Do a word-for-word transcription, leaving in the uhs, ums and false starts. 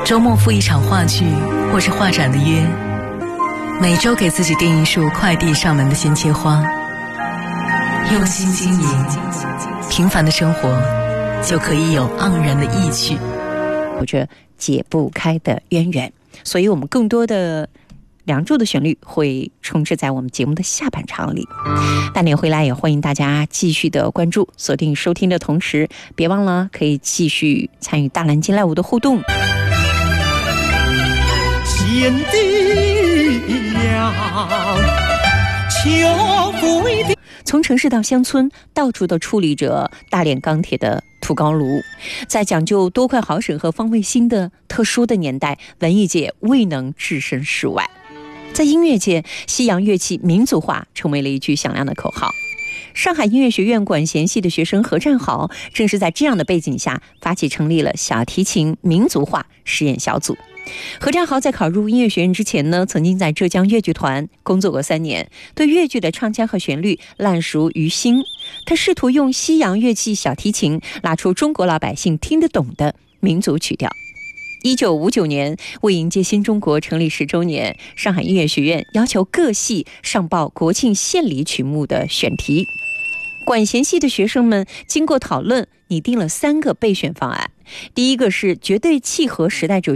周末赴一场话剧或是画展的约，每周给自己订一束快递上门的鲜切花，用心经营，平凡的生活就可以有盎然的意趣， 有着解不开的渊源。所以我们更多的梁祝的旋律会充斥在我们节目的下半场里。半点回来也欢迎大家继续的关注锁定收听的同时，别忘了可以继续参与大蓝鲸 Live 的互动。 天地呀，秋风的。 从城市到乡村，到处都矗立着大炼钢铁的土高炉。在讲究多快好省和方位新的特殊的年代，文艺界未能置身事外。在音乐界，西洋乐器民族化成为了一句响亮的口号。上海音乐学院管弦系的学生何占豪，正是在这样的背景下发起成立了小提琴民族化实验小组。何占豪在考入音乐学院之前呢，曾经在浙江越剧团工作过三年，对越剧的唱腔和旋律烂熟于心。他试图用西洋乐器小提琴拉出中国老百姓听得懂的民族曲调。一九五九年，为迎接新中国成立十周年，上海音乐学院要求各系上报国庆献礼曲目的选题。管弦系的学生们经过讨论，拟定了三个备选方案。第一个是绝对契合时代主